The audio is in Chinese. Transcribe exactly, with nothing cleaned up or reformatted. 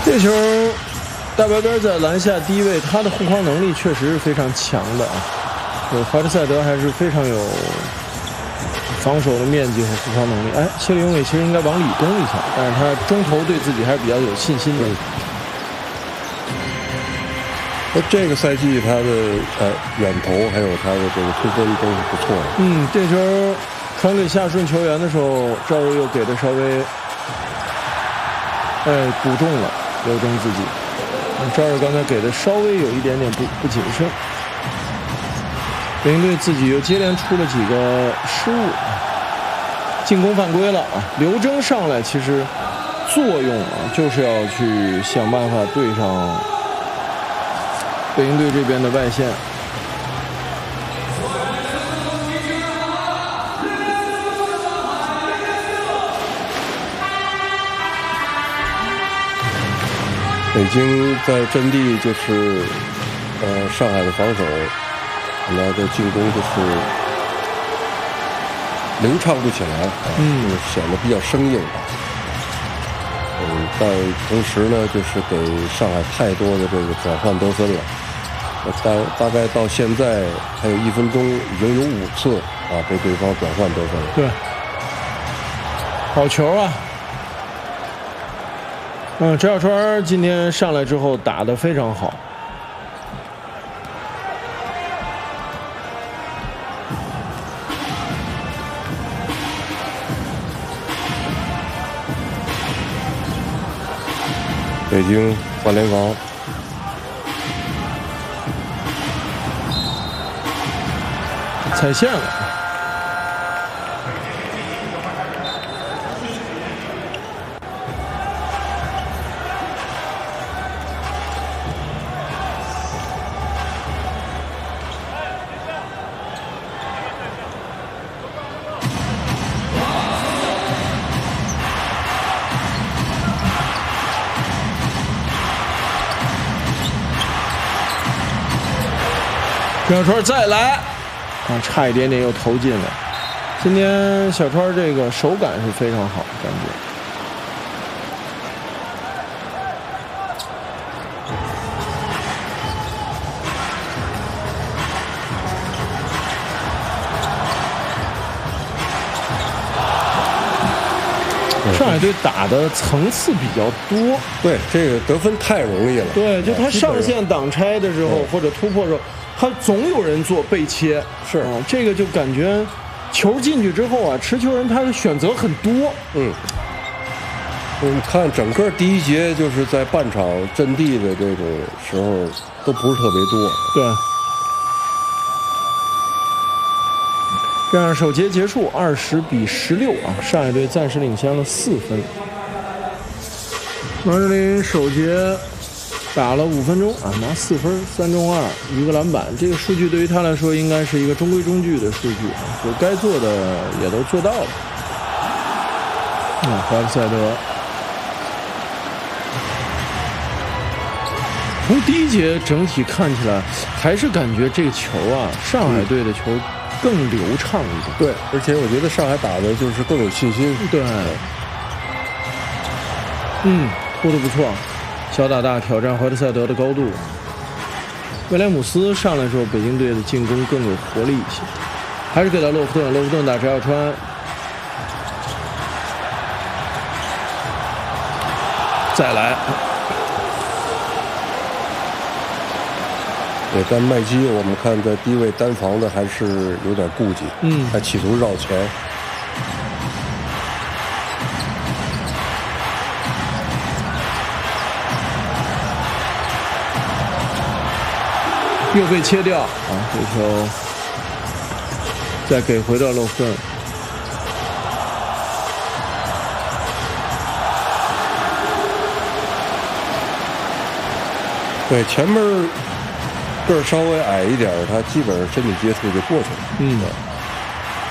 这球大白边在篮下低位，他的护框能力确实是非常强的啊。对，华特赛德还是非常有防守的面积和护框能力。哎，切里永伟其实应该往里攻一下，但是他中投对自己还是比较有信心的。 那这个赛季他的呃远投还有他的这个出分都是不错的。 嗯，这球传给下顺球员的时候，赵睿又给的稍微哎补中了刘铮自己。赵睿刚才给的稍微有一点点不不谨慎。北京队自己又接连出了几个失误，进攻犯规了啊！刘铮上来其实作用啊，就是要去想办法对上北京队这边的外线。 北京在阵地就是呃上海的防守。来的进攻就是流畅不起来啊，嗯，显得比较生硬啊。嗯，但同时呢，就是给上海太多的这个转换得分了。大大概到现在还有一分钟，已经有五次啊被对方转换得分了。 对，好球啊！嗯，陈小川今天上来之后打得非常好。 北京换联防， 踩线了。小川再来，啊，差一点点又投进了。今天小川这个手感是非常好，感觉。上海队打的层次比较多， 对这个得分太容易了。 对，就他上线挡拆的时候或者突破的时候。他总有人做背切， 是、 啊，这个就感觉球进去之后啊，持球人他的选择很多。 嗯，我们看整个第一节就是在半场阵地的这种时候都不是特别多。 对，这样首节结束，二十比十六啊，上海队暂时领先了四分。王治林首节打了五分钟啊，拿四分，三中二，一个篮板。这个数据对于他来说应该是一个中规中矩的数据啊，就该做的也都做到了。啊，华特赛德从第一节整体看起来，还是感觉这个球啊，上海队的球更流畅一点。 对，而且我觉得上海打的就是更有信心。 对，嗯，拖得不错。小打大挑战怀特塞德的高度。威廉姆斯上来之后，北京队的进攻更有活力一些，还是给到洛夫顿，洛夫顿打陈小川，再来。 对，但麦基我们看在低位单防的还是有点顾忌， 嗯， 还企图绕前。 又被切掉啊！这球再给回到洛夫顿。 对，前面个儿稍微矮一点，他基本上身体接触就过去了。 嗯。